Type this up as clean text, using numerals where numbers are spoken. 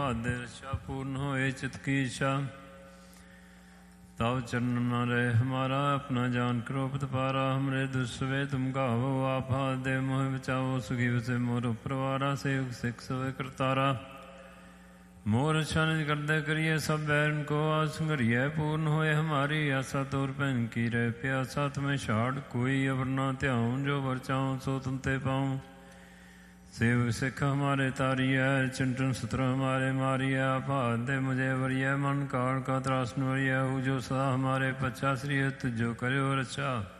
दे रक्षा पूर्ण होए चित की इच्छा। तब चरण न रहे हमारा अपना जान करो पतपारा। हमरे दुष्वे तुम गावो आप हाथ दे मोह बचाओ। सुखी बसे मोर उपरवारा सेवक सिख सवे करतारा। मोर अच्छा निज करदे करिए सब बैरन को आस संघरिए। पूर्ण होए हमारी आशा तोर पहन की रह प्यासा। तुम्हें छाड़ कोई अवर ना ध्याऊं। जो वर चाहूं सो तुम ते पाऊं। सेवक सिख हमारे तारिय चिंतन सूत्र हमारे मारिय। आप हाथ दे मुझे वरिय मन काल का त्रासन वरिय। जो सदा हमारे पच्छा श्री तुझो करो रक्षा।